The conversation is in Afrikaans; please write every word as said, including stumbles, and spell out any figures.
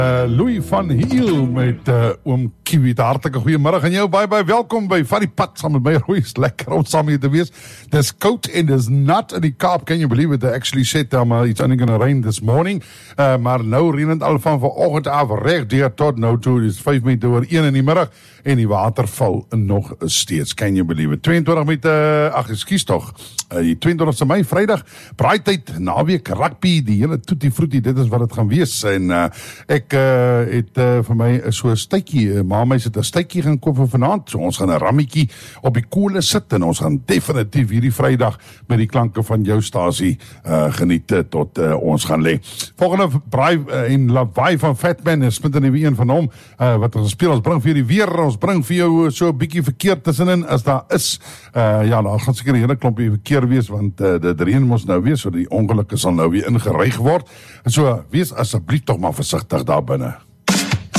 Uh, Louis van Heel met uh, oom Kiwi, te hartelike goeiemiddag en jou baie baie welkom by Van die Pad saam met my. Rooi, is lekker om saam hier te wees. Dis koud en dis nat in die Kaap, can you believe it? They actually said um, uh, it's only gonna rain this morning, uh, maar nou reën het al van vanoggend af reg deur tot nou toe, dis vyf minute oor een in die middag en die water val nog steeds, can you believe it? tweeëntwintig met, uh, ag, ekskuus tog, uh, die tweeëntwintigste Mei, Vrydag, braaityd, naweek, rugby, die hele toetie vroetie, dit is wat het gaan wees, en uh, ek uh, het uh, vir my so'n stuitjie, uh, ma my het een stuitjie gaan koop vir vanaand, so ons gaan een rammiekie op die koole sit, en ons gaan definitief hierdie Vrydag met die klanke van jou stasie uh, geniet uh, tot uh, ons gaan le. Volgende braai uh, en lawaai van Fatman, is met een een van hom, uh, wat ons speel, ons bring vir die weer, ons bring vir jou so bykie verkeer tussenin, as daar is, uh, ja, daar gaan seker die hele klompie verkeer wees, want uh, dit reën moes nou wees, so die ongelukke sal nou weer ingeryg word, en so, wees asseblief toch maar versigtig daar binne.